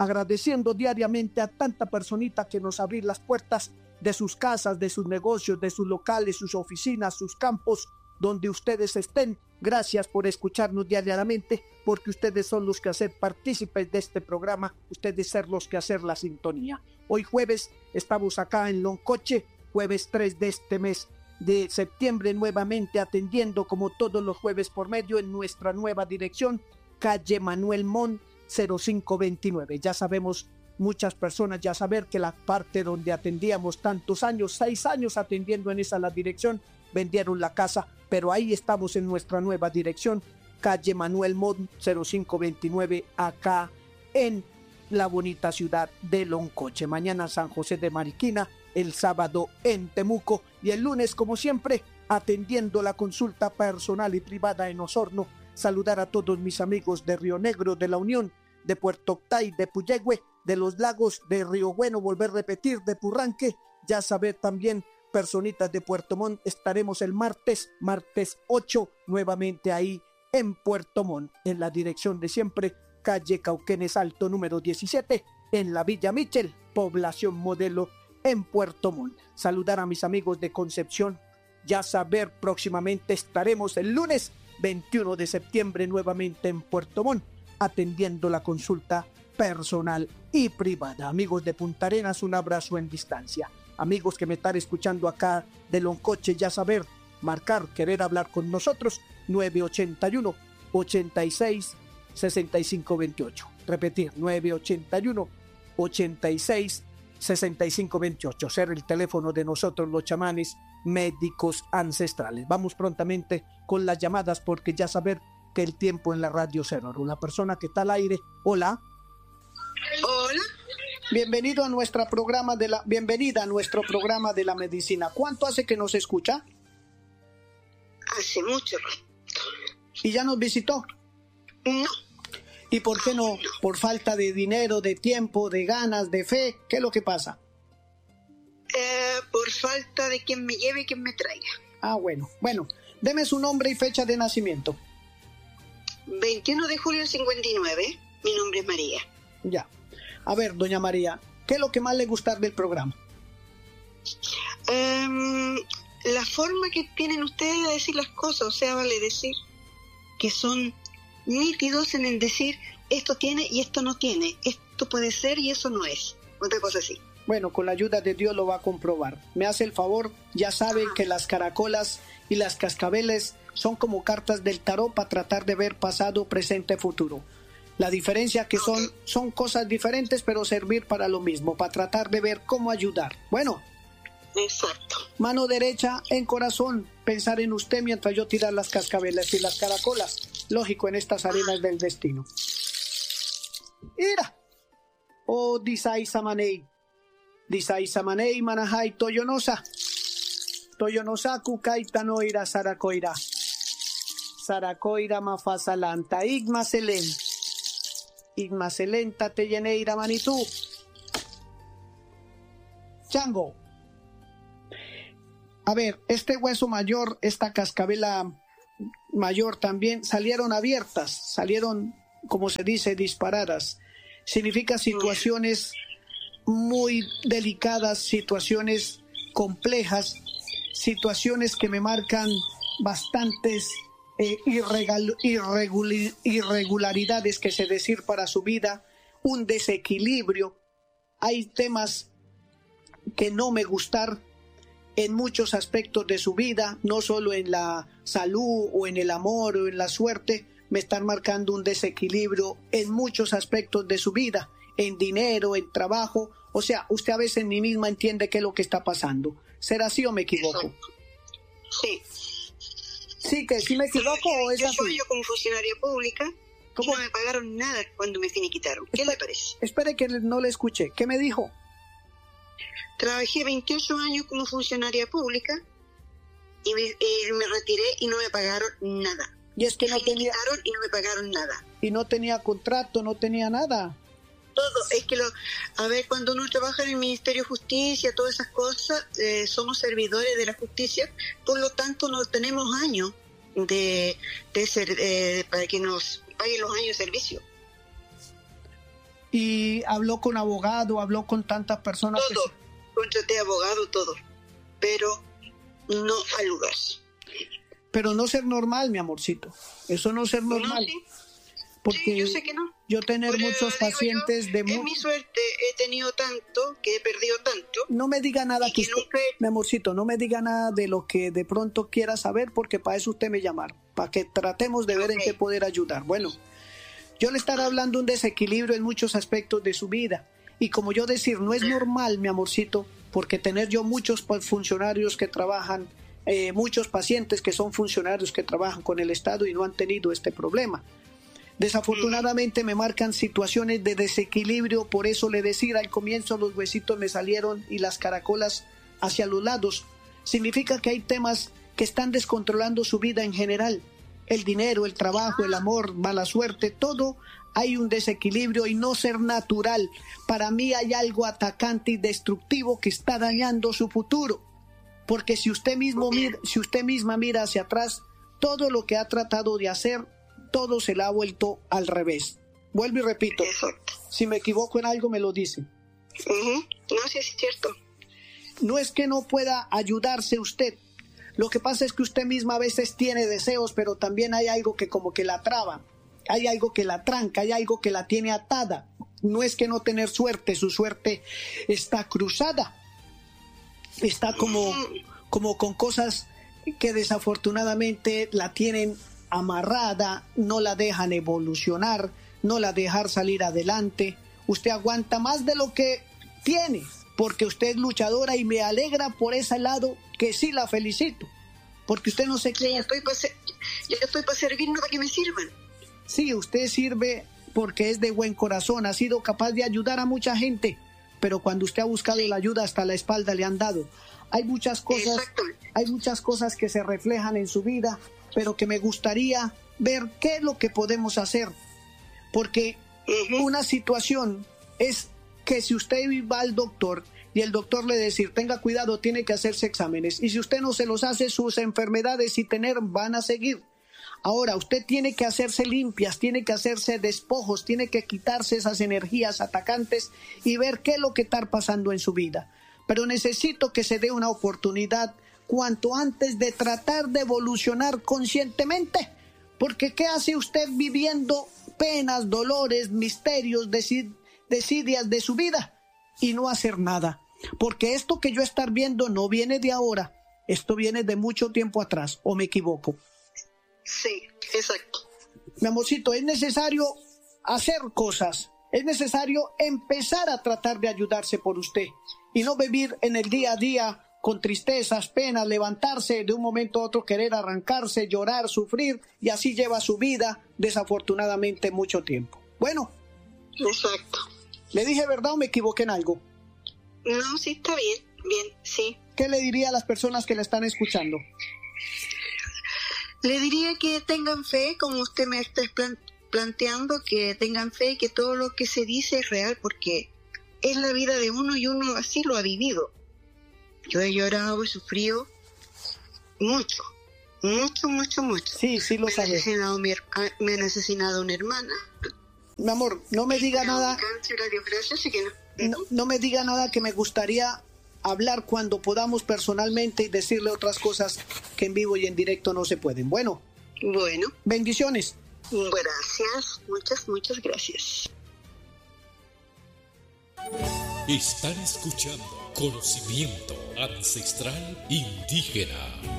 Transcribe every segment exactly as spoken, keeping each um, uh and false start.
agradeciendo diariamente a tanta personita que nos abre las puertas de sus casas, de sus negocios, de sus locales, sus oficinas, sus campos, donde ustedes estén. Gracias por escucharnos diariamente, porque ustedes son los que hacen partícipes de este programa, ustedes son los que hacen la sintonía. Hoy jueves estamos acá en Loncoche, jueves tres de este mes de septiembre, nuevamente atendiendo como todos los jueves por medio en nuestra nueva dirección, calle Manuel Montt cero cinco veintinueve. Ya sabemos, muchas personas ya saber que la parte donde atendíamos tantos años, seis años atendiendo en esa la dirección, vendieron la casa, pero ahí estamos en nuestra nueva dirección, calle Manuel Montt cero cinco veintinueve, acá en la bonita ciudad de Loncoche. Mañana San José de Mariquina, el sábado en Temuco y el lunes, como siempre, atendiendo la consulta personal y privada en Osorno. Saludar a todos mis amigos de Río Negro, de La Unión, de Puerto Octay, de Puyehue, de Los Lagos, de Río Bueno, volver a repetir, de Purranque, ya saber también, personitas de Puerto Montt, estaremos el martes, martes ocho, nuevamente ahí en Puerto Montt, en la dirección de siempre, calle Cauquenes Alto número diecisiete, en la Villa Michel, población modelo en Puerto Montt. Saludar a mis amigos de Concepción, ya saber, próximamente estaremos el lunes veintiuno de septiembre nuevamente en Puerto Montt, atendiendo la consulta personal y privada. Amigos de Punta Arenas, un abrazo en distancia. Amigos que me están escuchando acá de Loncoche, ya saber, marcar, querer hablar con nosotros, nueve ochenta y uno, ochenta y seis, sesenta y cinco veintiocho. Repetir, nueve ochenta y uno, ochenta y seis, sesenta y cinco veintiocho. Ser el teléfono de nosotros los chamanes médicos ancestrales. Vamos prontamente con las llamadas, porque ya saber que el tiempo en la radio cero. Una persona que está al aire. Hola. Hola. Bienvenido a nuestro programa de la bienvenida a nuestro programa de la medicina. ¿Cuánto hace que nos escucha? Hace mucho. ¿Y ya nos visitó? No. ¿Y por qué no? ¿Por falta de dinero, de tiempo, de ganas, de fe? ¿Qué es lo que pasa? Eh, por falta de quien me lleve y quien me traiga. Ah, bueno. Bueno, deme su nombre y fecha de nacimiento. veintiuno de julio del cincuenta y nueve. Mi nombre es María. Ya. A ver, doña María, ¿qué es lo que más le gusta del programa? Um, la forma que tienen ustedes de decir las cosas, o sea, vale decir que son nítidos en el decir esto tiene y esto no tiene, esto puede ser y eso no es, otra cosa así. Bueno, con la ayuda de Dios lo va a comprobar. Me hace el favor, ya saben que las caracolas y las cascabeles son como cartas del tarot para tratar de ver pasado, presente, futuro. La diferencia que son, son cosas diferentes, pero servir para lo mismo, para tratar de ver cómo ayudar. Bueno. Exacto. Mano derecha en corazón, pensar en usted mientras yo tirar las cascabeles y las caracolas. Lógico, en estas arenas del destino. Ira. Oh, disai samanei. Disai samanei manahai toyonosa. Toyonosa kukaita no ira sarakoira. Sarakoira mafasalanta igma selen. Igma selenta te lleneira manitú. Chango. A ver, este hueso mayor, esta cascabela mayor también, salieron abiertas, salieron, como se dice, disparadas. Significa situaciones muy delicadas, situaciones complejas, situaciones que me marcan bastantes eh, irregal, irregul, irregularidades, que se decir, para su vida, un desequilibrio. Hay temas que no me gustan en muchos aspectos de su vida, no solo en la salud o en el amor o en la suerte, me están marcando un desequilibrio en muchos aspectos de su vida, en dinero, en trabajo. O sea, usted a veces ni misma entiende qué es lo que está pasando. ¿Será así o me equivoco? Sí. Sí, que sí me equivoco o es yo así. soy yo como funcionaria pública. ¿Cómo? Y no me pagaron nada cuando me finiquitaron. ¿Qué Espere, le parece? Espere que no le escuché. ¿Qué me dijo? Trabajé veintiocho años como funcionaria pública y me, y me retiré y no me pagaron nada. Y es que me no tenía y no me pagaron nada. Y no tenía contrato, no tenía nada. Todo, es que lo, a ver, cuando uno trabaja en el Ministerio de Justicia, todas esas cosas, eh, somos servidores de la justicia, por lo tanto no tenemos años de, de ser, eh, para que nos paguen los años de servicio. Y habló con abogado, habló con tantas personas. Todo, que se... contraté abogado, todo, pero no al lugar. Pero no ser normal, mi amorcito, eso no ser normal. No, sí. Porque sí, yo sé que no. Yo tener Pero muchos pacientes yo, de... Es mi suerte, he tenido tanto, que he perdido tanto. No me diga nada que, que usted, nunca he... mi amorcito, no me diga nada de lo que de pronto quiera saber, porque para eso usted me llamar, para que tratemos de ver okay. en qué poder ayudar. Bueno, yo le estaré hablando un desequilibrio en muchos aspectos de su vida. Y como yo decir, no es normal, mi amorcito, porque tener yo muchos funcionarios que trabajan, eh, muchos pacientes que son funcionarios que trabajan con el Estado y no han tenido este problema. Desafortunadamente me marcan situaciones de desequilibrio, por eso le decía al comienzo los huesitos me salieron y las caracolas hacia los lados. Significa que hay temas que están descontrolando su vida en general. El dinero, el trabajo, el amor, mala suerte, todo hay un desequilibrio y no ser natural. Para mí hay algo atacante y destructivo que está dañando su futuro. Porque si usted mismo mira, si usted misma mira hacia atrás, todo lo que ha tratado de hacer, todo se le ha vuelto al revés. Vuelvo y repito, exacto. Si me equivoco en algo me lo dice. Uh-huh. No, sí es cierto. No es que no pueda ayudarse usted. Lo que pasa es que usted misma a veces tiene deseos, pero también hay algo que como que la traba. Hay algo que la tranca, hay algo que la tiene atada. No es que no tener suerte, su suerte está cruzada. Está como, como con cosas que desafortunadamente la tienen amarrada, no la dejan evolucionar, no la dejan salir adelante. Usted aguanta más de lo que tiene, porque usted es luchadora y me alegra por ese lado, que sí la felicito, porque usted no se queda. Yo estoy para yo estoy para servirme, para que me sirvan. Sí, usted sirve porque es de buen corazón, ha sido capaz de ayudar a mucha gente, pero cuando usted ha buscado la ayuda hasta la espalda le han dado. Hay muchas cosas, hay muchas cosas que se reflejan en su vida, pero que me gustaría ver qué es lo que podemos hacer, porque uh-huh. una situación es que si usted va al doctor y el doctor le decir tenga cuidado, tiene que hacerse exámenes, y si usted no se los hace, sus enfermedades y tener van a seguir. Ahora usted tiene que hacerse limpias, tiene que hacerse despojos, tiene que quitarse esas energías atacantes y ver qué es lo que está pasando en su vida. Pero necesito que se dé una oportunidad cuanto antes de tratar de evolucionar conscientemente, porque ¿qué hace usted viviendo penas, dolores, misterios, desid- desidias de su vida y no hacer nada? Porque esto que yo estar viendo no viene de ahora, esto viene de mucho tiempo atrás, ¿o me equivoco? Sí, exacto. Mi amorcito, es necesario hacer cosas, es necesario empezar a tratar de ayudarse por usted y no vivir en el día a día con tristezas, penas, levantarse de un momento a otro, querer arrancarse, llorar, sufrir, y así lleva su vida, desafortunadamente, mucho tiempo. Bueno. Exacto. ¿Le dije verdad o me equivoqué en algo? No, sí, está bien, bien, sí. ¿Qué le diría a las personas que le están escuchando? Le diría que tengan fe, como usted me está plan- planteando, que tengan fe y que todo lo que se dice es real, porque es la vida de uno y uno así lo ha vivido. Yo he llorado, he sufrido mucho, mucho, mucho, mucho. Sí, sí lo sabe. Me, me han asesinado una hermana. Mi amor, no me diga nada. Cáncer, gracias, así que no. No, no me diga nada, que me gustaría hablar cuando podamos personalmente y decirle otras cosas que en vivo y en directo no se pueden. Bueno. Bueno. Bendiciones. Gracias, muchas, muchas gracias. Están escuchando Conocimiento Ancestral Indígena.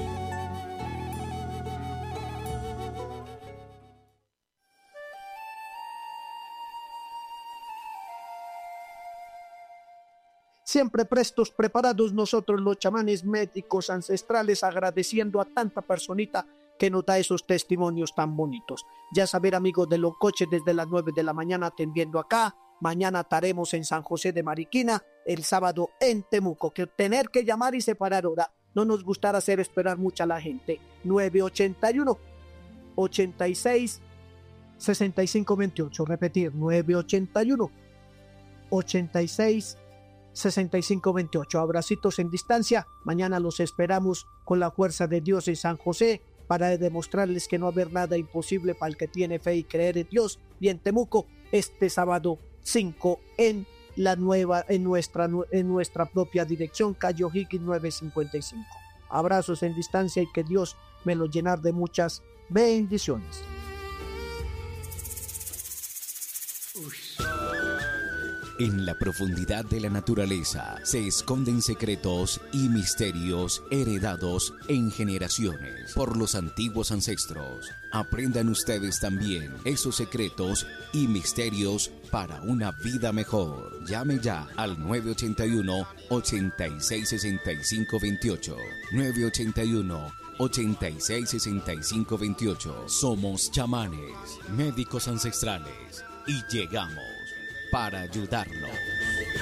Siempre prestos, preparados nosotros los chamanes médicos ancestrales, agradeciendo a tanta personita que nos da esos testimonios tan bonitos. Ya saber, amigos de los coches, desde las nueve de la mañana atendiendo acá. Mañana estaremos en San José de Mariquina, el sábado en Temuco, que tener que llamar y separar hora no nos gustará hacer esperar mucho a la gente. nueve ochenta y uno, ochenta y seis, sesenta y cinco veintiocho, repetir, nueve ochenta y uno, ochenta y seis, sesenta y cinco veintiocho. Abracitos en distancia. Mañana los esperamos con la fuerza de Dios en San José para demostrarles que no va a haber nada imposible para el que tiene fe y creer en Dios. Y en Temuco este sábado cinco en la nueva, en nuestra, en nuestra propia dirección, calle O'Higgins nueve cincuenta y cinco. Abrazos en distancia y que Dios me lo llenar de muchas bendiciones. En la profundidad de la naturaleza se esconden secretos y misterios heredados en generaciones por los antiguos ancestros. Aprendan ustedes también esos secretos y misterios para una vida mejor. Llame ya al nueve ochenta y uno, ochenta y seis, sesenta y cinco veintiocho. nueve ochenta y uno, ochenta y seis, sesenta y cinco veintiocho. Somos chamanes, médicos ancestrales y llegamos para ayudarlos.